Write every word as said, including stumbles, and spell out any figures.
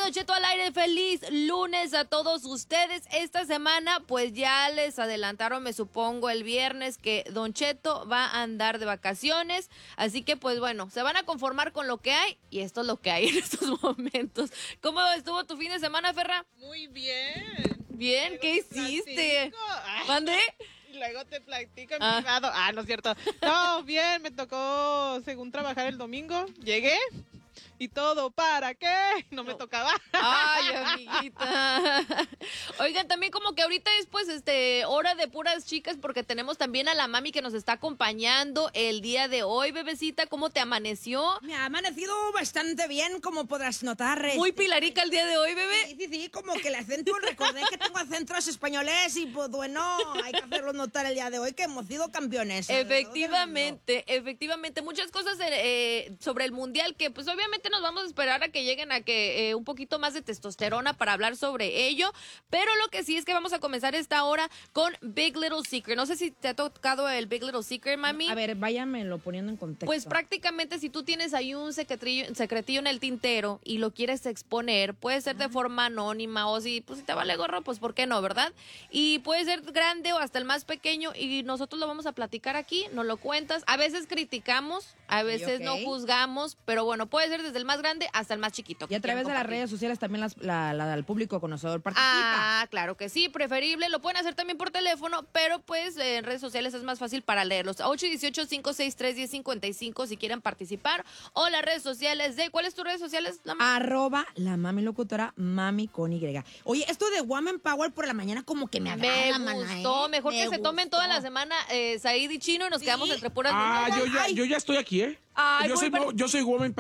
Don Cheto al aire, feliz lunes a todos ustedes. Esta semana pues ya les adelantaron, me supongo, el viernes que Don Cheto va a andar de vacaciones, así que pues bueno, se van a conformar con lo que hay y esto es lo que hay en estos momentos. ¿Cómo estuvo tu fin de semana, Ferra? Muy bien. Bien, Luego ¿qué hiciste? ¿Mande? Y luego te platico en Ah. privado. Ah, no es cierto. No, bien, me tocó según trabajar el domingo. Llegué y todo, ¿para qué? No me tocaba. Ay, amiguita. Oigan, también como que ahorita es pues este hora de puras chicas porque tenemos también a la mami que nos está acompañando el día de hoy, bebecita. ¿Cómo te amaneció? Me ha amanecido bastante bien, como podrás notar. Muy este, pilarica el día de hoy, bebé. Sí, sí, sí, como que el acento, recordé que tengo acentos españoles y pues bueno, hay que hacerlo notar el día de hoy que hemos sido campeones. Efectivamente, efectivamente. Muchas cosas eh, sobre el mundial que pues obviamente nos vamos a esperar a que lleguen a que eh, un poquito más de testosterona para hablar sobre ello, pero lo que sí es que vamos a comenzar esta hora con Big Little Secret. No sé si te ha tocado el Big Little Secret, mami. A ver, váyamelo poniendo en contexto. Pues prácticamente si tú tienes ahí un secretillo, secretillo en el tintero y lo quieres exponer, puede ser de forma anónima o si, pues, si te vale gorro, pues ¿por qué no, verdad? Y puede ser grande o hasta el más pequeño y nosotros lo vamos a platicar aquí, nos lo cuentas. A veces criticamos, a veces ok. no juzgamos, pero bueno, puede ser desde el más grande hasta el más chiquito. Y a través de las redes sociales también las, la, la, el público conocedor participa. Ah, claro que sí, preferible. Lo pueden hacer también por teléfono, pero pues eh, en redes sociales es más fácil para leerlos. ocho uno ocho, cinco seis tres, uno cero cinco cinco si quieren participar. O las redes sociales de... ¿Cuáles tus redes sociales? La Arroba la mami locutora, mami con Y. Oye, esto de Woman Power por la mañana como que me agrada, Me mana, gustó. ¿eh? Mejor Me que se tomen gustó. toda la semana eh, Said y Chino y nos Sí. quedamos entre puras... Ah, yo ya, Ay. yo ya estoy aquí, ¿eh? Ay, yo, muy soy, per- yo soy woman